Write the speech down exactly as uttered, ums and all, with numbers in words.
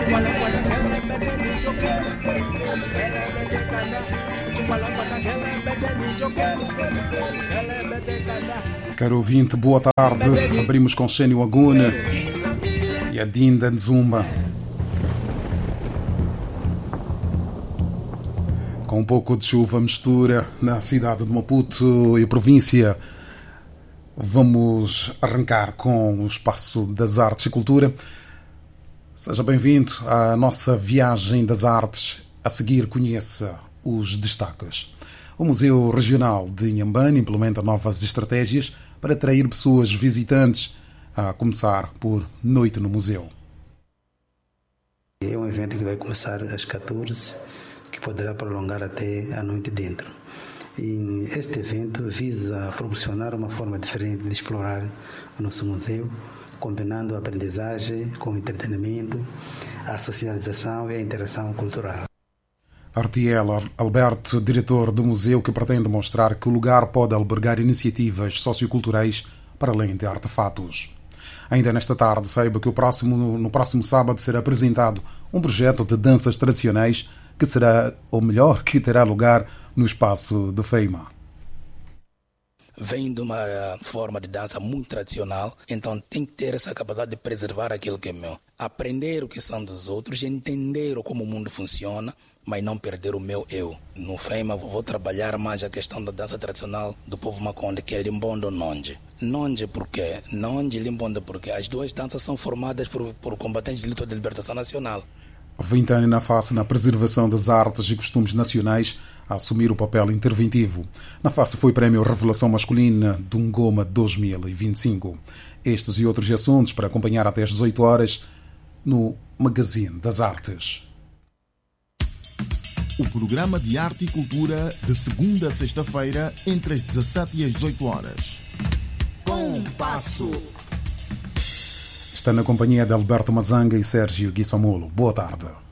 Caro ouvinte, boa tarde. Abrimos com Xênio Aguna e a Dinda Nzumba. Com um pouco de chuva mistura na cidade de Maputo e província, vamos arrancar com o Espaço das Artes e Cultura. Seja bem-vindo à nossa viagem das artes. A seguir, conheça os destaques. O Museu Regional de Inhambane implementa novas estratégias para atrair pessoas visitantes, a começar por Noite no Museu. É um evento que vai começar às catorze, que poderá prolongar até a noite dentro. E este evento visa proporcionar uma forma diferente de explorar o nosso museu, combinando a aprendizagem com o entretenimento, a socialização e a interação cultural. Artiel Alberto, diretor do museu, que pretende mostrar que o lugar pode albergar iniciativas socioculturais para além de artefatos. Ainda nesta tarde, saiba que o próximo, no próximo sábado será apresentado um projeto de danças tradicionais que será, ou melhor, que terá lugar no espaço do Feima. Vem de uma forma de dança muito tradicional, então tem que ter essa capacidade de preservar aquilo que é meu. Aprender o que são dos outros, entender como o mundo funciona, mas não perder o meu eu. No Feima vou trabalhar mais a questão da dança tradicional do povo Makonde, que é Limbondo Nonde. Nonde por quê? Nonde e Limbondo porque as duas danças são formadas por, por combatentes de luta de libertação nacional. Vintém na face na preservação das artes e costumes nacionais, a assumir o papel interventivo. Na face foi Prémio Revelação Masculina do Ngoma dois mil e vinte e cinco. Estes e outros assuntos para acompanhar até às dezoito horas no Magazine das Artes. O programa de arte e cultura de segunda a sexta-feira entre as dezassete e as dezoito horas. Compasso. Está na companhia de Alberto Mazanga e Sérgio Guissamulo. Boa tarde.